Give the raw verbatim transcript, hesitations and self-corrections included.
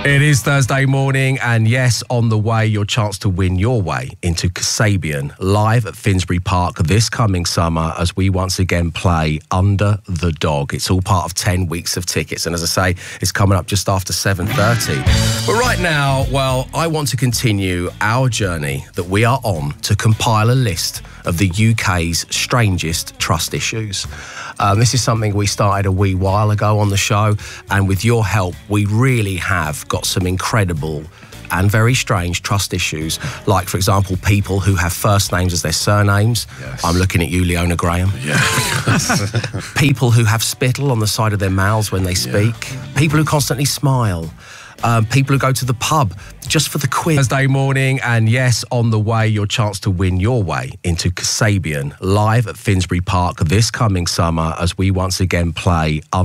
It is Thursday morning, and yes, on the way, your chance to win your way into Kasabian live at Finsbury Park this coming summer as we once again play Under the Dog. It's all part of ten weeks of tickets, and as I say, it's coming up just after seven thirty. But right now, well, I want to continue our journey that we are on to compile a list of the U K's strangest trust issues. Um, this is something we started a wee while ago on the show, and with your help, we really have got some incredible and very strange trust issues, like, for example, people who have first names as their surnames. Yes. I'm looking at you, Leona Graham. Yeah. People who have spittle on the side of their mouths when they speak. Yeah. People who constantly smile. Um, people who go to the pub just for the quiz. Thursday morning, and yes, on the way, your chance to win your way into Kasabian live at Finsbury Park this coming summer as we once again play